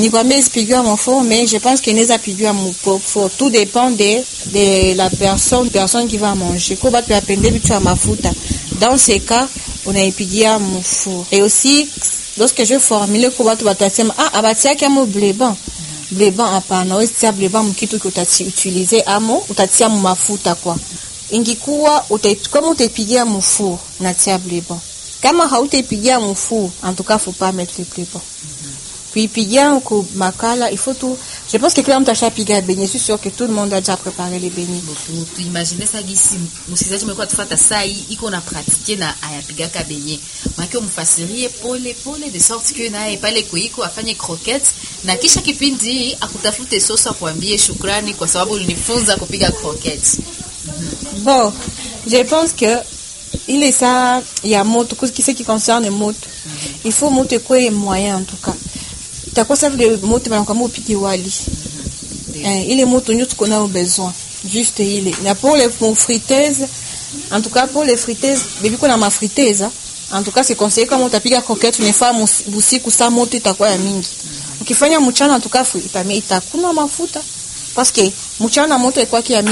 Ni kwambia isipigiwa mofo, mais je pense que inaweza pigiwa mofo. Tout dépend de la personne qui va manger. Kwa batu yapende vitu ya mafuta. Dans ce cas, unaipigia mofo. Et aussi, lorsque je formule kwa batu batasema, abatia kama bleban. Bleban hapana, wewe tia bleban mkitu ki utiliser amo, utatia mu mafuta kwa. Ingikuwa kama utaipigia mofo, unatia bleban. Kama hautaipigia mofo, en tout cas faut pas mettre le bleban. Puis pigia ko makala, il faut tout. Je pense que quand on t'a piga beignet, je suis sûr que tout le monde a déjà préparé les beignets. Tu imagines ça gisi msizaji mko tufata saa hii iko na pratiquer na ayapiga ka beignet. Maki umfasirie pole de sorte que nae pale kuiko afanye croquettes na kisha kipindi akutafute sosa kuambie shukrani kwa sababu ulinifunza kupiga croquettes. Bon, je pense que il est ça, il y a moto, ce qui concerne moto. Il faut moto quoi moyen en tout cas. Itakuwa sababu le moto banakwambia upike wali. Ile moto ndio tuko nao besoin. Juste ile. Na pour les friteuses, en tout cas pour les friteuses, bibi kuna ma friteuse, en tout cas c'est conseillé kama utapiga croquette unafaa busiku saa moto itakuwa ya mingi. Ukifanya mchana en tout cas itakuna mafuta parce que mchana moto itakuwa ya